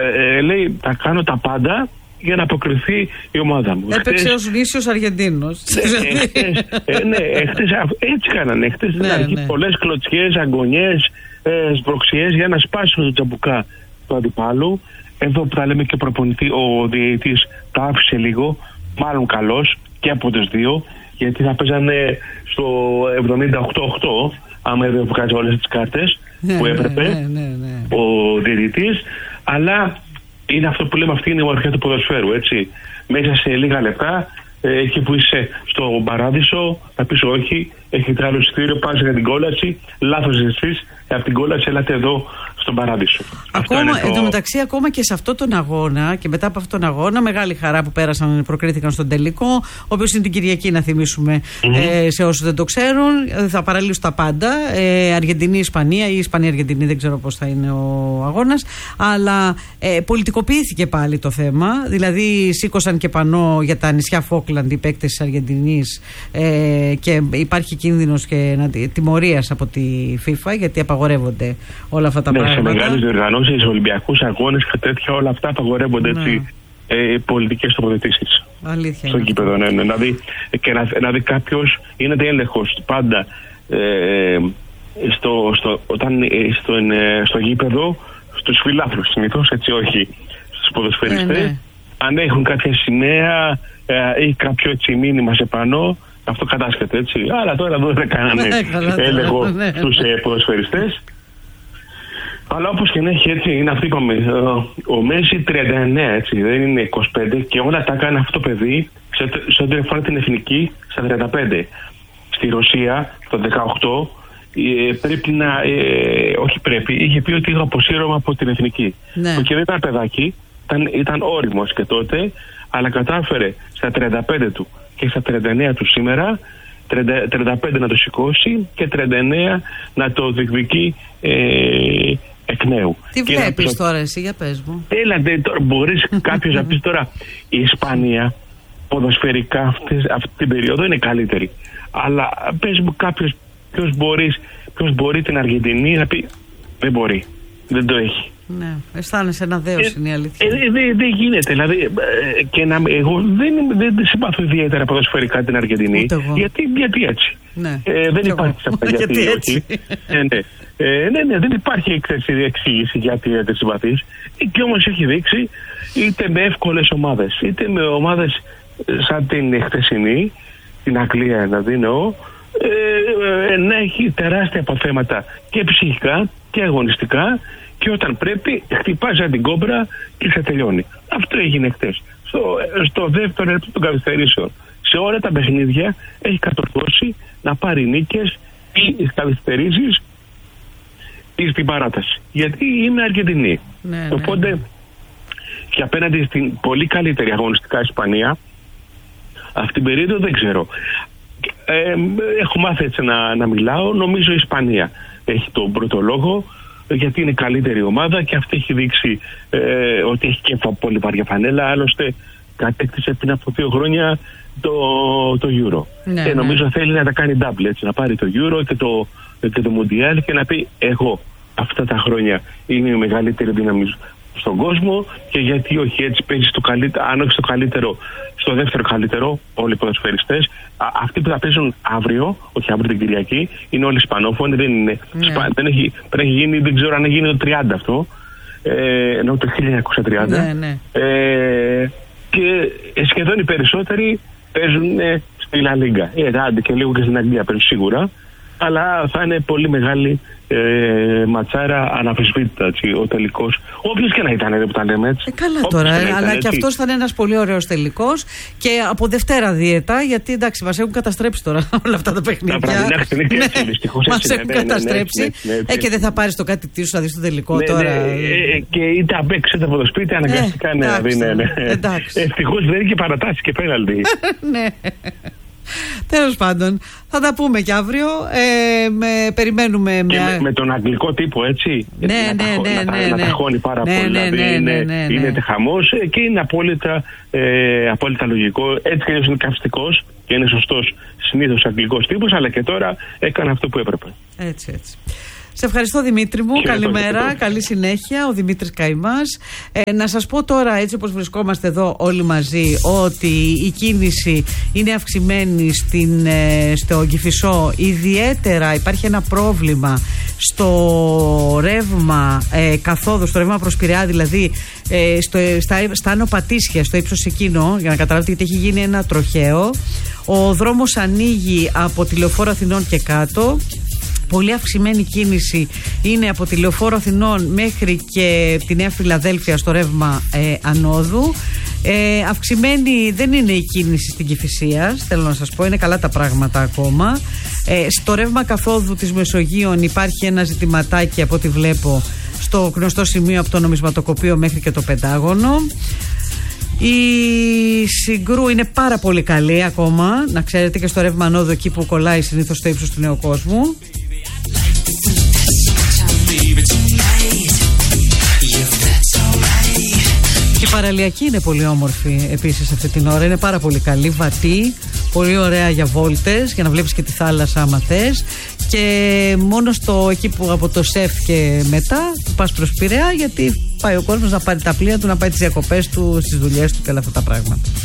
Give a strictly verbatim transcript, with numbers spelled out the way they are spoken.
ε, λέει θα κάνω τα πάντα για να αποκριθεί η ομάδα μου. Έπαιξε ως νήσιος Αργεντίνος. Ε, ναι, χτες, έτσι κάνανε. Χτες ναι, στην αρχή ναι. πολλές κλωτσιές, αγωνιές, ε, σμπροξιές για να σπάσουν το τζαμπουκά του αντιπάλου. Εδώ που τα λέμε και ο προπονητή, ο διαιτητής τα άφησε λίγο, μάλλον καλός και από τις δύο, γιατί θα παίζανε στο εβδομήντα οκτώ οκτώ, άμα δεν βγάζει όλες τις κάρτες ναι, που έπρεπε ναι, ναι, ναι. ο διαιτητής, αλλά είναι αυτό που λέμε, αυτή είναι η ομορφιά του ποδοσφαίρου, έτσι. Μέσα σε λίγα λεπτά, ε, εκεί που είσαι στον παράδεισο, θα πεις όχι, έχετε άλλο εισιτήριο, πας για την κόλαση, λάθος εσείς, από την κόλαση ελάτε εδώ στον παράδεισο. Ακόμα, το... εν τω μεταξύ, ακόμα και σε αυτόν τον αγώνα και μετά από αυτόν τον αγώνα, μεγάλη χαρά που πέρασαν, προκρίθηκαν στον τελικό, ο οποίος είναι την Κυριακή, να θυμίσουμε, mm-hmm. ε, σε όσους δεν το ξέρουν. Θα παραλύσουν τα πάντα. Ε, Αργεντινή-Ισπανία ή Ισπανία-Αργεντινή, δεν ξέρω πώς θα είναι ο αγώνας. Αλλά ε, πολιτικοποιήθηκε πάλι το θέμα. Δηλαδή, σήκωσαν και πανό για τα νησιά Φόκλαντ οι παίκτες της Αργεντινής ε, και υπάρχει κίνδυνος και τιμωρίας από τη FIFA, γιατί απαγορεύονται όλα αυτά τα ναι, πράγματα. Σε μεγάλες διοργανώσεις, Ολυμπιακούς αγώνες και τέτοια, όλα αυτά απαγορεύονται, ναι. Έτσι, ε, πολιτικές τοποθετήσεις. Αλήθεια. Στο γήπεδο, ναι, ναι. Να δει, και να, να δει κάποιος, είναι έλεγχος πάντα ε, στο, στο, όταν, ε, στο, ε, στο γήπεδο, στους φιλάθλους συνήθως, έτσι, όχι στους ποδοσφαιριστές. Ναι, ναι. Αν έχουν κάποια σημαία ε, ή κάποιο έτσι μήνυμα σε πανό, αυτό κατάσχεται, έτσι. Αλλά τώρα εδώ δεν κάνανε έλεγχο ναι, στους ε, ποδοσφαιριστές. Αλλά όπως και να έχει, έτσι, είναι αυτή είπαμε, ο Μέση τριάντα εννέα, έτσι, δεν είναι είκοσι πέντε, και όλα τα κάνει αυτό το παιδί σε ό,τι αφορά την εθνική στα τριάντα πέντε. Στη Ρωσία το δεκαοκτώ ε, πρέπει να, ε, όχι πρέπει, είχε πει ότι είχα αποσύρωμα από την εθνική. Ναι. Και δεν ήταν παιδάκι, ήταν, ήταν όριμος και τότε, αλλά κατάφερε στα τριάντα πέντε του και στα τριάντα εννέα του σήμερα, τριάντα, τριάντα πέντε να το σηκώσει και τριάντα εννέα να το διεκδικεί ε, εκ νέου. Τι βλέπεις να... τώρα εσύ, για πες μου. Έλατε, τώρα μπορείς κάποιος να πεις τώρα, η Ισπανία ποδοσφαιρικά αυτές, αυτή την περίοδο είναι καλύτερη. Αλλά πες μου κάποιος, ποιος, μπορείς, ποιος μπορεί την Αργεντινή να πει, δεν μπορεί, δεν το έχει. Ναι, αισθάνεσαι ένα δέος, είναι η αλήθεια. Δεν δε, δε γίνεται, δηλαδή, ε, και να, εγώ δεν, δεν συμπαθώ ιδιαίτερα ποδοσφαιρικά την Αργεντινή. Γιατί, γιατί έτσι. Ναι, ε, δεν υπάρχει σε αυτά, γιατί, γιατί έτσι. ε, ναι. Ε, ναι, ναι, δεν υπάρχει εξήγηση γιατί δεν συμπαθείς. Και όμως έχει δείξει είτε με εύκολες ομάδες, είτε με ομάδες σαν την χθεσινή, την Αγγλία δηλαδή εννοώ, ε, ε, να έχει τεράστια αποθέματα και ψυχικά και αγωνιστικά, και όταν πρέπει χτυπάζει την κόμπρα και σε τελειώνει. Αυτό έγινε χτες. Στο, στο δεύτερο λεπτό των καθυστερήσεων. Σε όλα τα παιχνίδια έχει κατορθώσει να πάρει νίκες ή καθυστερήσεις ή στην παράταση. Γιατί είναι Αργεντινή. Ναι, Οπότε ναι. Και απέναντι στην πολύ καλύτερη αγωνιστικά Ισπανία, αυτή την περίοδο δεν ξέρω. Ε, έχω μάθει έτσι να, να μιλάω. Νομίζω η Ισπανία έχει τον πρώτο λόγο, γιατί είναι καλύτερη ομάδα και αυτή έχει δείξει ε, ότι έχει και πολύ βαριά φανέλα. Άλλωστε κατέκτησε πριν από δύο χρόνια το, το Euro. Ναι, ε, νομίζω ναι. θέλει να τα κάνει double, έτσι, να πάρει το Euro και το, και το Mundial και να πει εγώ αυτά τα χρόνια είναι η μεγαλύτερη δύναμη στον κόσμο, και γιατί όχι, έτσι παίζει στο καλύτερο, αν όχι στο καλύτερο, στο δεύτερο καλύτερο, όλοι οι ποδοσφαιριστές. Αυτοί που θα παίζουν αύριο, όχι αύριο την Κυριακή, είναι όλοι Ισπανόφωνοι, δεν είναι. Yeah. Σπα, δεν έχει, πρέπει να γίνει, δεν ξέρω αν γίνει το τριάντα αυτό, ε, ενώ το χίλια εννιακόσια τριάντα. Yeah, yeah. Ε, και σχεδόν οι περισσότεροι παίζουν ε, στη Λα Λίγκα. Ε, άντε και λίγο και στην Αγγλία παίζουν σίγουρα, αλλά θα είναι πολύ μεγάλη ε, ματσάρα, αναμφισβήτητα, ο τελικός. Όποιος και να ήταν, που τα λέμε έτσι. Ε, καλά τώρα, ε, αλλά και αυτός θα είναι ένας πολύ ωραίος τελικός και από Δευτέρα δίαιτα, γιατί εντάξει, μας έχουν καταστρέψει τώρα όλα αυτά τα παιχνίδια. Μας έχουν καταστρέψει. Ε, και δεν θα πάρεις το κάτι τι σου, θα δεις το τελικό τώρα. Και είτε απ' έξω από το σπίτι, αναγκαστικά ναι. Ευτυχώς δεν έχει και παρατάσει και πέναλτι. Ναι. Τέλος πάντων, θα τα πούμε και αύριο. Ε, με, περιμένουμε. Και με... με, με τον αγγλικό τύπο, έτσι. Ναι, ναι, ναι, ναι, ναι, να τα χώνει πάρα ναι, πολύ. Ναι, ναι, δηλαδή ναι, είναι, ναι, ναι. είναι χαμός και είναι απόλυτα, ε, απόλυτα λογικό. Έτσι και είναι καυστικός και είναι σωστός συνήθως αγγλικός τύπος, αλλά και τώρα έκανε αυτό που έπρεπε. Έτσι, έτσι. Σε ευχαριστώ, Δημήτρη μου. Και καλημέρα, καλή συνέχεια. Ο Δημήτρης Καημάς. Ε, να σας πω τώρα, έτσι όπως βρισκόμαστε εδώ όλοι μαζί, ότι η κίνηση είναι αυξημένη στην, ε, στο Κηφισό. Ιδιαίτερα υπάρχει ένα πρόβλημα στο ρεύμα ε, καθόδου, στο ρεύμα προς Πειραιά, δηλαδή ε, στο, στα, στα Άνω Πατήσια, στο ύψος εκείνο, για να καταλάβετε, γιατί έχει γίνει ένα τροχαίο. Ο δρόμος ανοίγει από τη Λεωφόρο Αθηνών και κάτω. Πολύ αυξημένη κίνηση είναι από τη Λεωφόρο Αθηνών μέχρι και τη Νέα Φιλαδέλφια στο ρεύμα ε, ανόδου. Ε, αυξημένη δεν είναι η κίνηση στην Κηφισίας, θέλω να σας πω, είναι καλά τα πράγματα ακόμα. Ε, στο ρεύμα καθόδου της Μεσογείων υπάρχει ένα ζητηματάκι από ό,τι βλέπω στο γνωστό σημείο από το νομισματοκοπείο μέχρι και το Πεντάγωνο. Η Συγκρού είναι πάρα πολύ καλή ακόμα, να ξέρετε, και στο ρεύμα ανόδου, εκεί που κολλάει συνήθως στο ύψος του Νέου Κόσμου. Και η παραλιακή είναι πολύ όμορφη επίσης αυτή την ώρα, είναι πάρα πολύ καλή, βατή, πολύ ωραία για βόλτες, για να βλέπεις και τη θάλασσα άμα θες. Και μόνο στο εκεί που από το ΣΕΦ και μετά που πας προς Πειραιά, γιατί πάει ο κόσμος να πάρει τα πλοία του, να πάει τις διακοπές του, στις δουλειές του και όλα αυτά τα πράγματα.